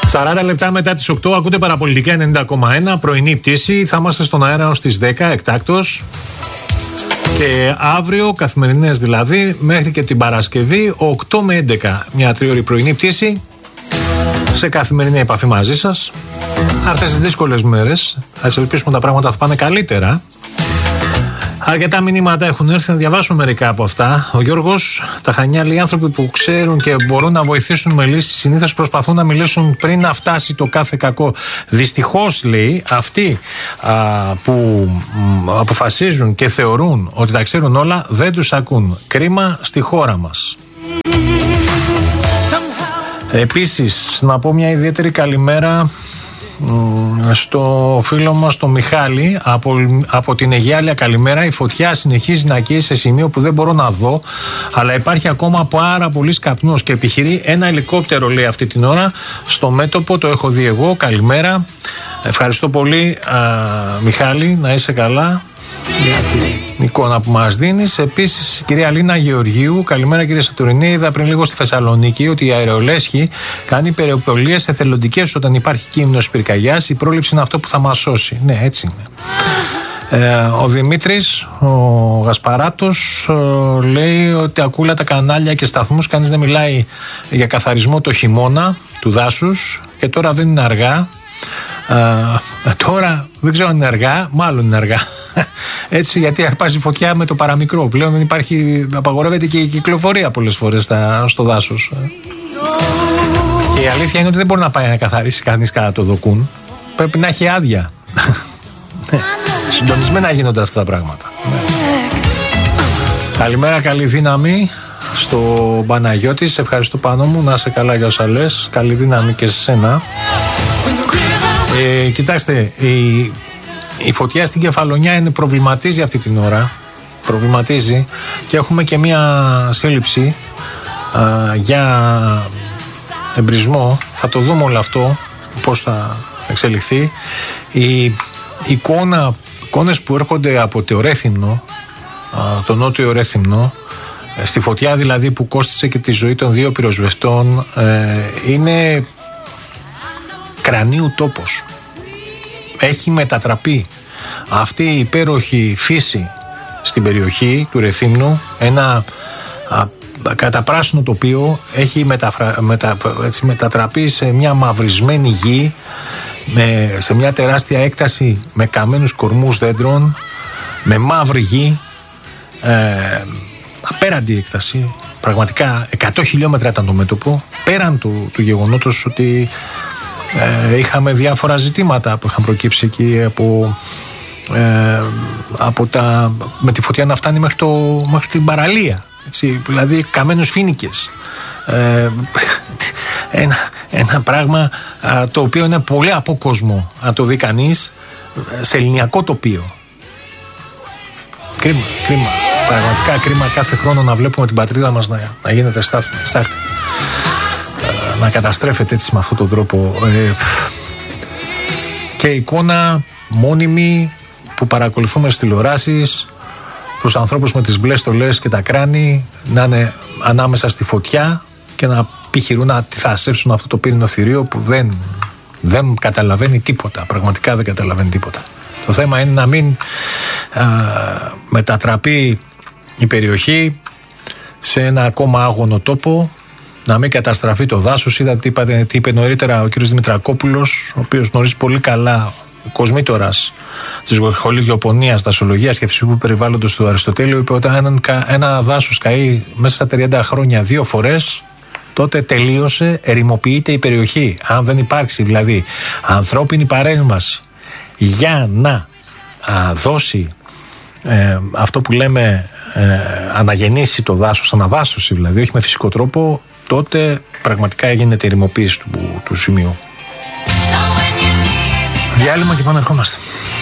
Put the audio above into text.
40 λεπτά μετά τις 8 ακούτε Παραπολιτικά 90,1, πρωινή πτήση. Θα είμαστε στον αέρα ως τις 10 εκτάκτως. Και αύριο, καθημερινές δηλαδή, μέχρι και την Παρασκευή, 8 με 11, μια τριώρη πρωινή πτήση, σε καθημερινή επαφή μαζί σας. Αυτές τις δύσκολες μέρες, ας ελπίσουμε τα πράγματα θα πάνε καλύτερα. Αρκετά μηνύματα έχουν έρθει, να διαβάσουμε μερικά από αυτά. Ο Γιώργος, τα Χανιά, λέει, άνθρωποι που ξέρουν και μπορούν να βοηθήσουν με λύσεις συνήθως προσπαθούν να μιλήσουν πριν να φτάσει το κάθε κακό. Δυστυχώς, λέει, αυτοί που αποφασίζουν και θεωρούν ότι τα ξέρουν όλα δεν τους ακούν. Κρίμα στη χώρα μας. Επίσης, να πω μια ιδιαίτερη καλημέρα στο φίλο μας τον Μιχάλη από την Αιγιάλια. Καλημέρα. Η φωτιά συνεχίζει να καίει σε σημείο που δεν μπορώ να δω, αλλά υπάρχει ακόμα πάρα πολύ καπνός και επιχειρεί ένα ελικόπτερο, λέει, αυτή την ώρα στο μέτωπο. Το έχω δει εγώ. Καλημέρα. Ευχαριστώ πολύ, Μιχάλη, να είσαι καλά για την εικόνα που μας δίνεις. Επίσης, κυρία Λίνα Γεωργίου, καλημέρα κύριε Σατουρινή. Είδα πριν λίγο στη Θεσσαλονίκη ότι η αερολέσχη κάνει περιπολίες εθελοντικές όταν υπάρχει κίνδυνος πυρκαγιάς. Η πρόληψη είναι αυτό που θα μας σώσει. Ναι, έτσι είναι. Ο Δημήτρης, ο Γασπαράτος, λέει ότι ακούει τα κανάλια και σταθμούς, κανείς δεν μιλάει για καθαρισμό το χειμώνα του δάσους και τώρα δεν είναι αργά. Τώρα δεν ξέρω αν είναι αργά, μάλλον είναι αργά. Έτσι, γιατί αρπάζει φωτιά με το παραμικρό. Πλέον δεν υπάρχει, απαγορεύεται και η κυκλοφορία πολλές φορές στο δάσος. Και η αλήθεια είναι ότι δεν μπορεί να πάει να καθαρίσει κανείς κατά το δοκούν. Πρέπει να έχει άδεια. Συντονισμένα γίνονται αυτά τα πράγματα. Καλημέρα, καλή δύναμη στο Παναγιώτη. Σε ευχαριστώ, Πάνο μου, να είσαι καλά για όσα λες. Καλή δύναμη και σε σένα. Κοιτάξτε, η φωτιά στην Κεφαλονιά προβληματίζει αυτή την ώρα. Προβληματίζει και έχουμε και μία σύλληψη για εμπρισμό. Θα το δούμε όλο αυτό, πώς θα εξελιχθεί. Οι εικόνες που έρχονται από το Ρέθυμνο, το νότιο Ρέθυμνο, στη φωτιά δηλαδή που κόστισε και τη ζωή των 2 πυροσβεστών, είναι κρανίου τόπος. Έχει μετατραπεί αυτή η υπέροχη φύση στην περιοχή του Ρεθύμνου, ένα καταπράσινο τοπίο, έχει μετατραπεί σε μια μαυρισμένη γη, σε μια τεράστια έκταση με καμένους κορμούς δέντρων, με μαύρη γη, απέραντη έκταση, πραγματικά 100 χιλιόμετρα ήταν το μέτωπο, πέραν του γεγονότος ότι είχαμε διάφορα ζητήματα που είχαν προκύψει εκεί με τη φωτιά να φτάνει μέχρι την παραλία, έτσι, δηλαδή καμένους φοίνικες, ένα πράγμα το οποίο είναι πολύ από κόσμο να το δει κανείς σε ελληνιακό τοπίο. Κρίμα, πραγματικά κρίμα κάθε χρόνο να βλέπουμε την πατρίδα μας να γίνεται στάχτη, να καταστρέφεται έτσι με αυτόν τον τρόπο. Και εικόνα μόνιμη που παρακολουθούμε στις τηλεοράσεις, τους ανθρώπους με τις μπλε στολές και τα κράνη να είναι ανάμεσα στη φωτιά και να επιχειρούν να αντιθασέψουν αυτό το πύρινο θηρίο που δεν καταλαβαίνει τίποτα, πραγματικά δεν καταλαβαίνει τίποτα. Το θέμα είναι να μην μετατραπεί η περιοχή σε ένα ακόμα άγωνο τόπο, να μην καταστραφεί το δάσος. Είδατε τι είπε νωρίτερα ο κ. Δημητρακόπουλος, ο οποίος γνωρίζει πολύ καλά, κοσμήτορας της σχολής γεωπονίας, δασολογίας και φυσικού περιβάλλοντος του Αριστοτέλειου, είπε ότι ένα δάσος καεί μέσα στα 30 χρόνια 2 φορές, τότε τελείωσε, ερημοποιείται η περιοχή. Αν δεν υπάρξει δηλαδή ανθρώπινη παρέμβαση για να δώσει αυτό που λέμε αναγεννήσει το δάσος, αναδάσωση δηλαδή, όχι με φυσικό τρόπο, τότε πραγματικά γίνεται ερημοποίηση του σημείου. Διάλειμμα και πάμε, ερχόμαστε.